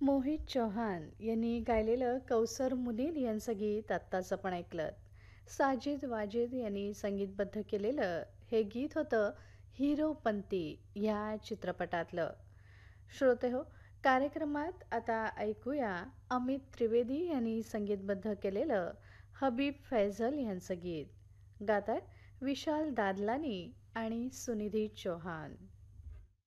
मोहित चौहान यांनी गायलेलं कौसर मुनीर यांचं गीत आत्ताच आपण ऐकलं. साजिद वाजिद यांनी संगीतबद्ध केलेलं हे गीत होतं हिरोपंती ह्या चित्रपटातलं. श्रोते हो, कार्यक्रमात आता ऐकूया अमित त्रिवेदी यांनी संगीतबद्ध केलेलं हबीब फैजल यांचं गीत. गातात विशाल दादलानी आणि सुनिधी चौहान.